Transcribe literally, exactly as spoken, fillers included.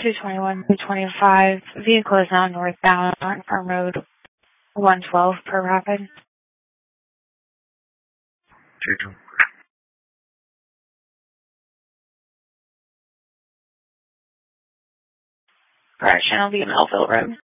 two twenty-one, two twenty-five. Vehicle is now northbound on Farm Road one twelve per rapid. two two. Correction will be Melville Road.